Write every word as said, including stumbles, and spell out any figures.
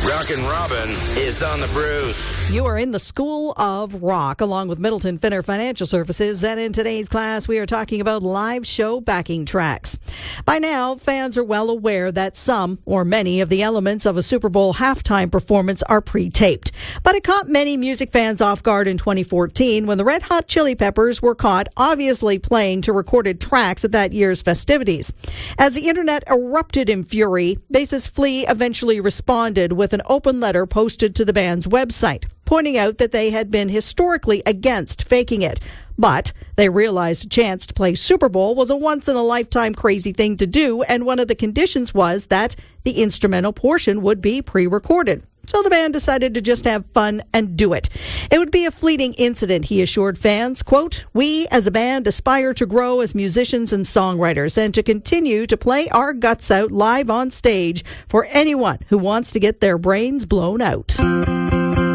Rockin' Robin is on the Bruce. You are in the School of Rock, along with Middleton Finner Financial Services, and in today's class, we are talking about live show backing tracks. By now, fans are well aware that some or many of the elements of a Super Bowl halftime performance are pre-taped. But it caught many music fans off guard in twenty fourteen when the Red Hot Chili Peppers were caught obviously playing to recorded tracks at that year's festivities. As the internet erupted in fury, Bassist Flea eventually responded with an open letter posted to the band's website, pointing out that they had been historically against faking it. But they realized a chance to play Super Bowl was a once-in-a-lifetime crazy thing to do, and one of the conditions was that the instrumental portion would be pre-recorded. So the band decided to just have fun and do it. It would be a fleeting incident, he assured fans. Quote, "We as a band aspire to grow as musicians and songwriters and to continue to play our guts out live on stage for anyone who wants to get their brains blown out."